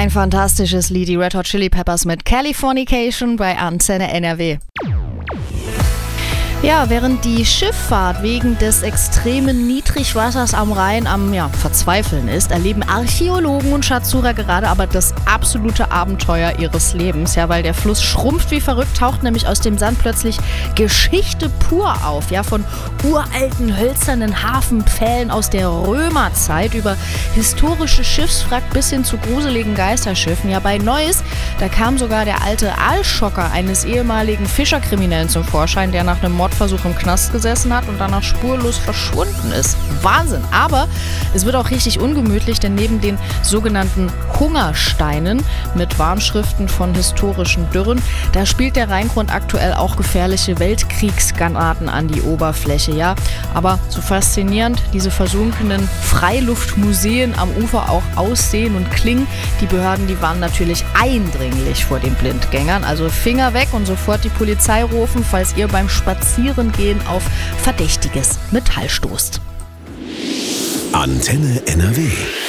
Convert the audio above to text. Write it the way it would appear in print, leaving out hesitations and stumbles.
Ein fantastisches Lied, die Red Hot Chili Peppers mit Californication bei Antenne NRW. Ja, während die Schifffahrt wegen des extremen Niedrigwassers am Rhein am Verzweifeln ist, erleben Archäologen und Schatzsucher gerade aber das absolute Abenteuer ihres Lebens. Ja, weil der Fluss schrumpft wie verrückt, taucht nämlich aus dem Sand plötzlich Geschichte pur auf. Ja, von uralten hölzernen Hafenpfählen aus der Römerzeit über historische Schiffswrack bis hin zu gruseligen Geisterschiffen. Ja, bei Neuss, da kam sogar der alte Aalschocker eines ehemaligen Fischerkriminellen zum Vorschein, der nach einem Mordversuch im Knast gesessen hat und danach spurlos verschwunden ist. Wahnsinn! Aber es wird auch richtig ungemütlich, denn neben den sogenannten Hungersteinen mit Warnschriften von historischen Dürren, da spielt der Rheingrund aktuell auch gefährliche Weltkriegsgranaten an die Oberfläche. Ja, aber so faszinierend diese versunkenen Freiluftmuseen am Ufer auch aussehen und klingen, die Behörden, die warnen natürlich eindringlich vor den Blindgängern. Also Finger weg und sofort die Polizei rufen, falls ihr beim Spazierengehen auf verdächtiges Metall stoßt. Antenne NRW.